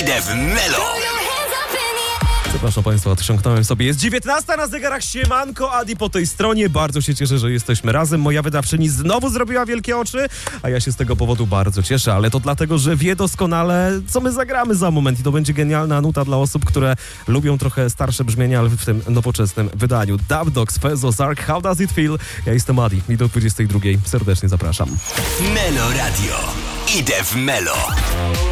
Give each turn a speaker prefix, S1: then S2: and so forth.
S1: Idę w Melo.
S2: Przepraszam Państwa, odciągnąłem sobie. Jest 19 na zegarach. Siemanko, Adi po tej stronie. Bardzo się cieszę, że jesteśmy razem. Moja wydawczyni znowu zrobiła wielkie oczy, a ja się z tego powodu bardzo cieszę, ale to dlatego, że wie doskonale, co my zagramy za moment i to będzie genialna nuta dla osób, które lubią trochę starsze brzmienia, ale w tym nowoczesnym wydaniu. Dub Dogs, Fezo, Zark, How Does It Feel? Ja jestem Adi i do 22 serdecznie zapraszam.
S1: Melo Radio. Idę w Melo.